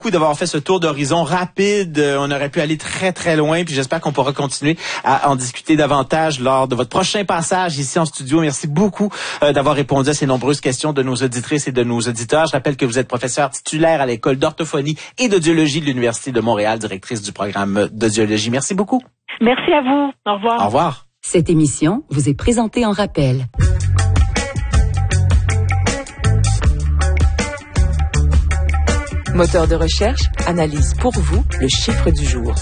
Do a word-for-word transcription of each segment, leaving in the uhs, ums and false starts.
d'avoir fait ce tour d'horizon rapide. On aurait pu aller très, très loin. Puis j'espère qu'on pourra continuer à en discuter davantage lors de votre prochain passage ici en studio. Merci beaucoup euh, d'avoir répondu à ces nombreuses questions de nos auditrices et de nos auditeurs. Je rappelle que vous êtes professeur titulaire à l'École d'orthophonie et d'audiologie de l'Université de Montréal, directrice du programme d'audiologie. Merci beaucoup. Merci à vous. Au revoir. Au revoir. Cette émission vous est présentée en rappel. Moteur de recherche analyse pour vous le chiffre du jour.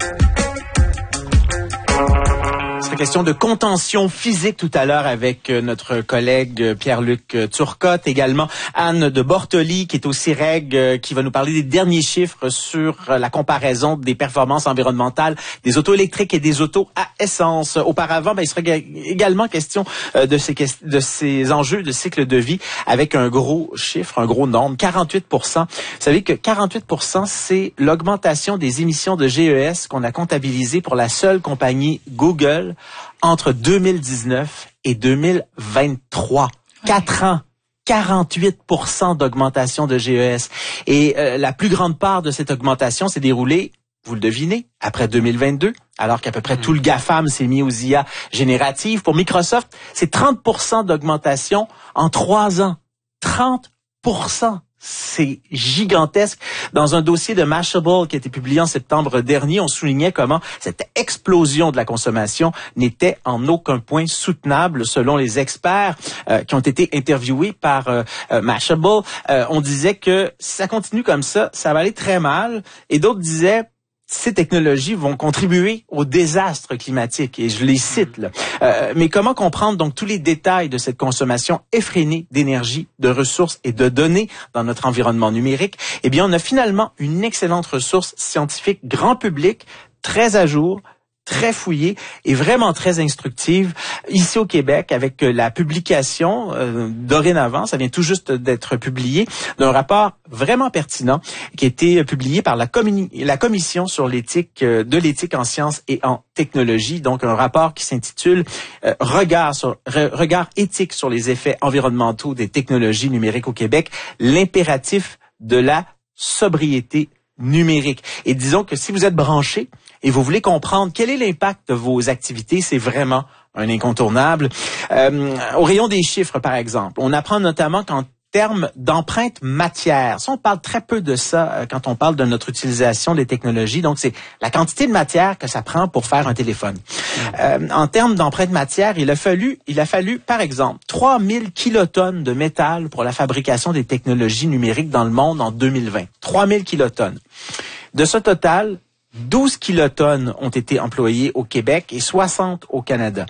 Il sera question de contention physique tout à l'heure avec notre collègue Pierre-Luc Turcotte, également Anne de Bortoli qui est au C I R E G, qui va nous parler des derniers chiffres sur la comparaison des performances environnementales des autos électriques et des autos à essence. Auparavant, ben, il sera également question de ces, de ces enjeux de cycle de vie avec un gros chiffre, un gros nombre, quarante-huit pour cent. Vous savez que quarante-huit pour cent, c'est l'augmentation des émissions de G E S qu'on a comptabilisé pour la seule compagnie Google entre deux mille dix-neuf et deux mille vingt-trois. Quatre ans. quarante-huit pour cent d'augmentation de G E S. Et euh, la plus grande part de cette augmentation s'est déroulée, vous le devinez, après deux mille vingt-deux, alors qu'à peu près mmh. tout le GAFAM s'est mis aux I A génératives. Pour Microsoft, c'est trente pour cent d'augmentation en trois ans. trente pour cent. C'est gigantesque. Dans un dossier de Mashable qui a été publié en septembre dernier, on soulignait comment cette explosion de la consommation n'était en aucun point soutenable selon les experts euh, qui ont été interviewés par euh, euh, Mashable. Euh, on disait que si ça continue comme ça, ça va aller très mal. Et d'autres disaient ces technologies vont contribuer au désastre climatique, et je les cite là. Euh, mais comment comprendre donc tous les détails de cette consommation effrénée d'énergie, de ressources et de données dans notre environnement numérique? Eh bien, on a finalement une excellente ressource scientifique grand public, très à jour, très fouillée et vraiment très instructive ici au Québec avec la publication euh, dorénavant, ça vient tout juste d'être publié, d'un rapport vraiment pertinent qui a été publié par la, communi- la Commission sur l'éthique euh, de l'éthique en sciences et en technologie, donc un rapport qui s'intitule euh, Regard sur re, regard éthique sur les effets environnementaux des technologies numériques au Québec, l'impératif de la sobriété numérique. Et disons que si vous êtes branché et vous voulez comprendre quel est l'impact de vos activités, c'est vraiment un incontournable. Euh, au rayon des chiffres, par exemple, on apprend notamment qu'en termes d'empreinte matière, ça on parle très peu de ça euh, quand on parle de notre utilisation des technologies, donc c'est la quantité de matière que ça prend pour faire un téléphone. Euh, en termes d'empreinte matière, il a fallu, il a fallu par exemple trois mille kilotonnes de métal pour la fabrication des technologies numériques dans le monde en deux mille vingt. trois mille kilotonnes. De ce total, douze kilotonnes ont été employées au Québec et soixante au Canada.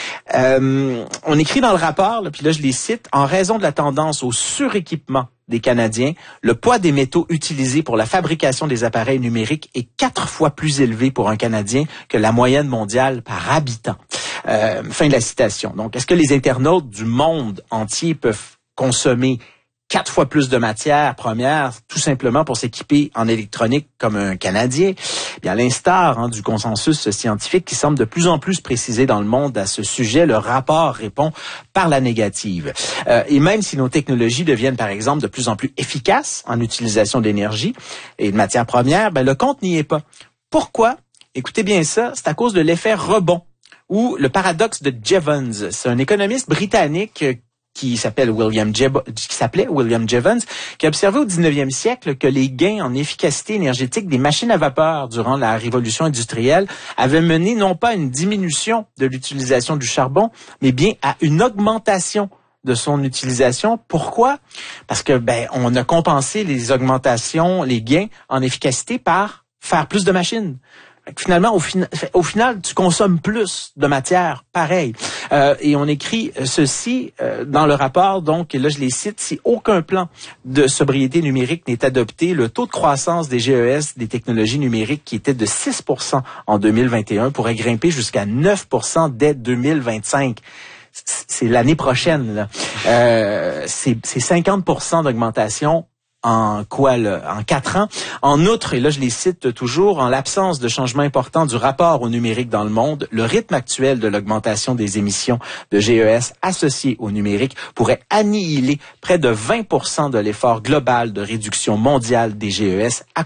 Euh, on écrit dans le rapport, là, puis là je les cite, en raison de la tendance au suréquipement des Canadiens, le poids des métaux utilisés pour la fabrication des appareils numériques est quatre fois plus élevé pour un Canadien que la moyenne mondiale par habitant. Euh, fin de la citation. Donc, est-ce que les internautes du monde entier peuvent consommer quatre fois plus de matières premières, tout simplement pour s'équiper en électronique comme un Canadien? Bien, à l'instar hein, du consensus scientifique qui semble de plus en plus précisé dans le monde à ce sujet, le rapport répond par la négative. Euh, et même si nos technologies deviennent, par exemple, de plus en plus efficaces en utilisation d'énergie et de matières premières, ben, le compte n'y est pas. Pourquoi? Écoutez bien ça, c'est à cause de l'effet rebond ou le paradoxe de Jevons. C'est un économiste britannique qui s'appelle William Jeb- qui s'appelait William Jevons, qui a observé au dix-neuvième siècle que les gains en efficacité énergétique des machines à vapeur durant la révolution industrielle avaient mené non pas à une diminution de l'utilisation du charbon, mais bien à une augmentation de son utilisation. Pourquoi? Parce que ben on a compensé les augmentations, les gains en efficacité par faire plus de machines. Finalement, au, fin, au final, tu consommes plus de matière, pareil. Euh, et on écrit ceci euh, dans le rapport, donc, et là je les cite, si aucun plan de sobriété numérique n'est adopté, le taux de croissance des G E S, des technologies numériques, qui était de six pour cent en deux mille vingt et un, pourrait grimper jusqu'à neuf pour cent dès deux mille vingt-cinq. C'est l'année prochaine, là. Euh, c'est, c'est cinquante pour cent d'augmentation. En quoi, là? En quatre ans. En outre, et là je les cite toujours, en l'absence de changements importants du rapport au numérique dans le monde, le rythme actuel de l'augmentation des émissions de G E S associées au numérique pourrait annihiler près de vingt pour cent de l'effort global de réduction mondiale des G E S à